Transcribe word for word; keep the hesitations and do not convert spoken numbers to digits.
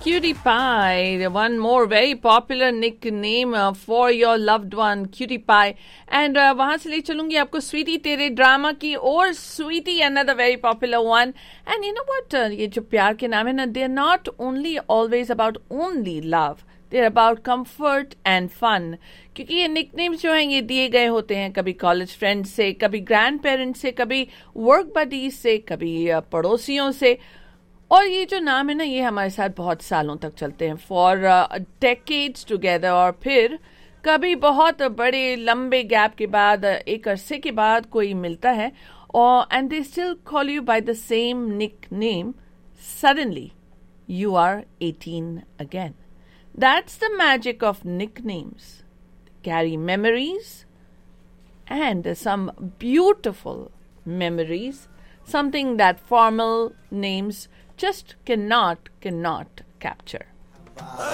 Cutie Pie, one more very popular nickname uh, for your loved one, Cutie Pie. And uh, वहाँ से ले चलूंगी आपको स्वीटी तेरे drama की और Sweety another very popular one. And you know what? Uh, ये जो प्यार के नाम है ना, they're not only always about only love. They're about comfort and fun. क्योंकि ये nicknames जो हैं ये दिए गए होते हैं कभी कॉलेज फ्रेंड से, कभी ग्रैंड पेरेंट्स से, कभी वर्क बडीज से, कभी uh, पड़ोसियों से. और ये जो नाम है ना ये हमारे साथ बहुत सालों तक चलते हैं फॉर डेकेड्स टुगेदर. और फिर कभी बहुत बड़े लंबे गैप के बाद एक अरसे के बाद कोई मिलता है और and they still call you by the same nick name. Suddenly you are eighteen again. That's the magic of Nick names. Carry memories and some beautiful memories, something that formal names just cannot, cannot capture.